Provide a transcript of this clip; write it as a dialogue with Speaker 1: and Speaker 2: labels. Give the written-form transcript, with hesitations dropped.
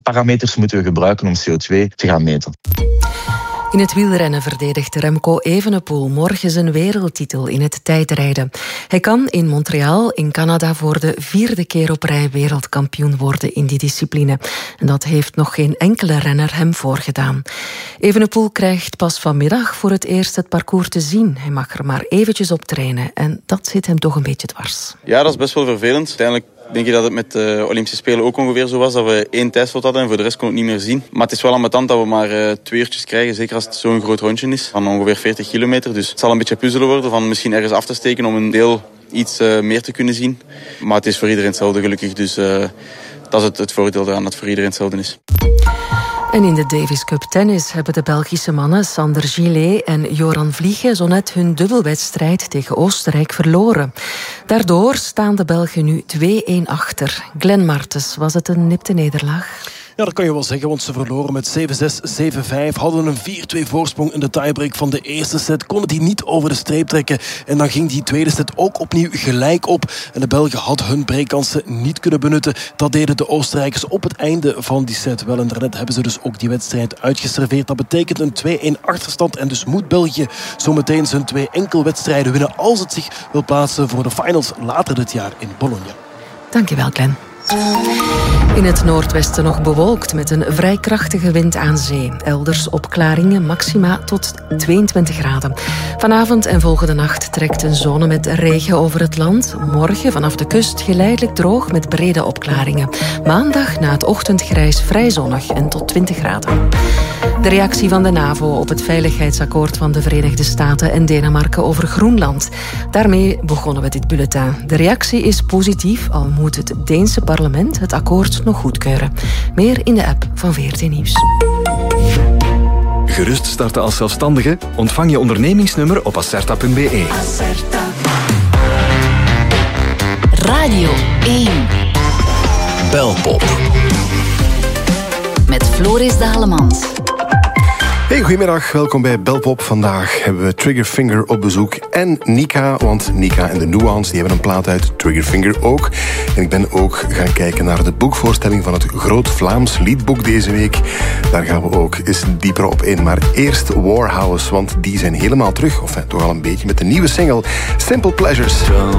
Speaker 1: parameters moeten we gebruiken om CO2 te gaan meten.
Speaker 2: In het wielrennen verdedigt Remco Evenepoel morgen zijn wereldtitel in het tijdrijden. Hij kan in Montreal in Canada voor de 4e keer op rij wereldkampioen worden in die discipline. En dat heeft nog geen enkele renner hem voorgedaan. Evenepoel krijgt pas vanmiddag voor het eerst het parcours te zien. Hij mag er maar eventjes op trainen en dat zit hem toch een beetje dwars.
Speaker 3: Ja, dat is best wel vervelend. Uiteindelijk denk je dat het met de Olympische Spelen ook ongeveer zo was, dat we 1 tijdslot hadden en voor de rest kon ik het niet meer zien. Maar het is wel ambetant dat we maar 2 uurtjes krijgen, zeker als het zo'n groot rondje is, van ongeveer 40 kilometer. Dus het zal een beetje puzzelen worden van misschien ergens af te steken om een deel iets meer te kunnen zien. Maar het is voor iedereen hetzelfde gelukkig, dus dat is het voordeel eraan dat het voor iedereen hetzelfde is.
Speaker 2: En in de Davis Cup tennis hebben de Belgische mannen Sander Gillet en Joran Vliegen zo net hun dubbelwedstrijd tegen Oostenrijk verloren. Daardoor staan de Belgen nu 2-1 achter. Glenn Martens, was het een nipte nederlaag?
Speaker 4: Ja, dat kan je wel zeggen, want ze verloren met 7-6, 7-5. Hadden een 4-2 voorsprong in de tiebreak van de eerste set. Konden die niet over de streep trekken. En dan ging die tweede set ook opnieuw gelijk op. En de Belgen hadden hun breakkansen niet kunnen benutten. Dat deden de Oostenrijkers op het einde van die set wel. En daarnet hebben ze dus ook die wedstrijd uitgeserveerd. Dat betekent een 2-1 achterstand. En dus moet België zometeen zijn 2 enkelwedstrijden winnen als het zich wil plaatsen voor de finals later dit jaar in Bologna.
Speaker 2: Dankjewel, Glenn. In het noordwesten nog bewolkt met een vrij krachtige wind aan zee. Elders opklaringen, maxima tot 22 graden. Vanavond en volgende nacht trekt een zone met regen over het land. Morgen vanaf de kust geleidelijk droog met brede opklaringen. Maandag na het ochtendgrijs vrij zonnig en tot 20 graden. De reactie van de NAVO op het veiligheidsakkoord van de Verenigde Staten en Denemarken over Groenland. Daarmee begonnen we dit bulletin. De reactie is positief, al moet het Deense parlement het akkoord nog goedkeuren. Meer in de app van VRT Nieuws.
Speaker 5: Gerust starten als zelfstandige? Ontvang je ondernemingsnummer op acerta.be.
Speaker 6: Radio 1.
Speaker 5: Belpop.
Speaker 6: Met Floris Dalemans.
Speaker 7: Hey, goedemiddag. Welkom bij Belpop. Vandaag hebben we Triggerfinger op bezoek en Nika, want Nika en de Nuance die hebben een plaat uit, Triggerfinger ook. En ik ben ook gaan kijken naar de boekvoorstelling van het Groot Vlaams Liedboek deze week. Daar gaan we ook eens dieper op in. Maar eerst Warhouse, want die zijn helemaal terug, of toch al een beetje, met de nieuwe single Simple Pleasures.